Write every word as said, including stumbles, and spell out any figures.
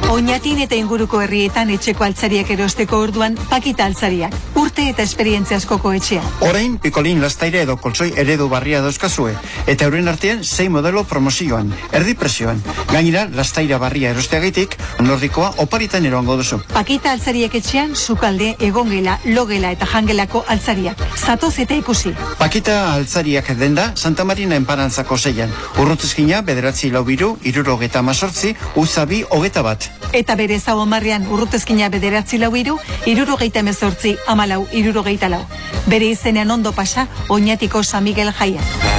Oñatin eta inguruko herrietan etxeko altzariak erosteko orduan Pakita altzariak. Urte eta esperientzia askoko etxea. Orain, pikolin, lastaire edo koltsoi eredu barria dauzkazue. Eta euren artean, sei modelo promozioan, erdi presioan. Gainera, lastaira barria erosteagaitik, nordikoa oparitan eroango duzu. Pakita altzariak etxean, sukalde, egongela, logela eta jangelako altzariak. Zatoz eta ikusi. Pakita altzariak denda, Santa Marina enparantzako zeian. Urrutezkina, bederatzi lau biru, irurogeta amazortzi, uzabi hogeta bat. Eta bere zagomarrean urrutezkina bederatzi lau iru, irurogeita emezortzi, amalau, irurogeita lau. Bere izenean ondo pasa, Oñatiko San Miguel jaia.